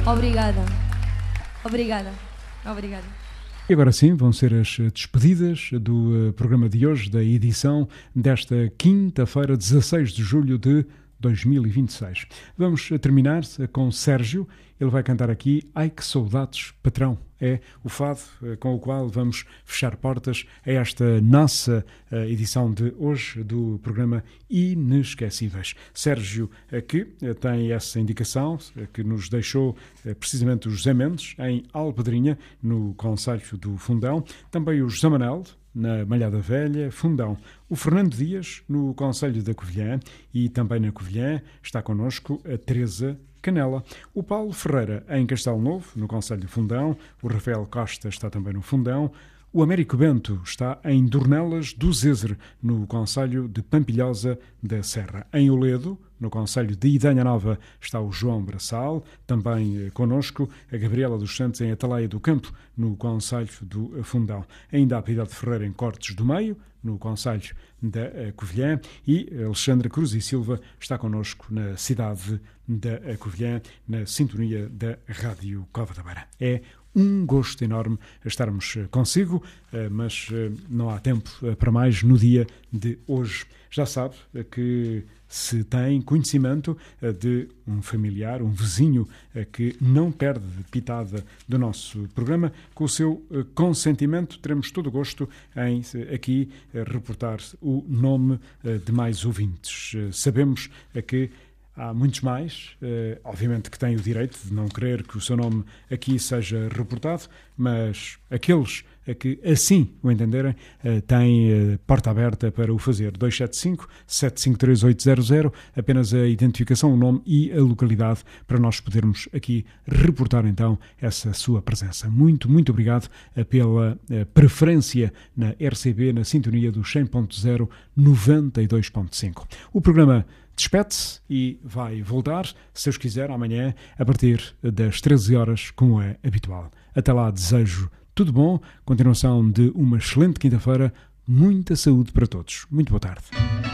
Obrigada. Obrigada. Obrigada. E agora sim, vão ser as despedidas do programa de hoje, da edição desta quinta-feira, 16 de julho de 2026. Vamos terminar com Sérgio. Ele vai cantar aqui Ai que saudades, patrão. É o fado com o qual vamos fechar portas a esta nossa edição de hoje do programa Inesquecíveis. Sérgio, que tem essa indicação, que nos deixou precisamente o José Mendes, em Alpedrinha, no concelho do Fundão. Também o José Manel, na Malhada Velha, Fundão. O Fernando Dias, no concelho da Covilhã, e também na Covilhã está connosco a Teresa Canela. O Paulo Ferreira, em Castelo Novo, no concelho de Fundão. O Rafael Costa está também no Fundão. O Américo Bento está em Dornelas do Zezer, no concelho de Pampilhosa da Serra. Em Oledo, no concelho de Idanha Nova, está o João Braçal. Também connosco a Gabriela dos Santos, em Atalaia do Campo, no concelho do Fundão. Ainda a Piedade Ferreira, em Cortes do Meio, no concelho da Covilhã, e Alexandra Cruz e Silva está connosco na cidade da Covilhã, na sintonia da Rádio Cova da Beira. É um gosto enorme estarmos consigo, mas não há tempo para mais no dia de hoje. Já sabe que se tem conhecimento de um familiar, um vizinho que não perde pitada do nosso programa, com o seu consentimento, teremos todo o gosto em aqui reportar o nome de mais ouvintes. Sabemos que há muitos mais, obviamente que têm o direito de não querer que o seu nome aqui seja reportado, mas aqueles que assim o entenderem têm porta aberta para o fazer. 275-753-800, apenas a identificação, o nome e a localidade para nós podermos aqui reportar então essa sua presença. Muito, muito obrigado pela preferência na RCB, na sintonia do 100.0, 92.5. O programa despede-se e vai voltar, se Deus quiser, amanhã, a partir das 13 horas, como é habitual. Até lá, desejo tudo bom, continuação de uma excelente quinta-feira, muita saúde para todos. Muito boa tarde.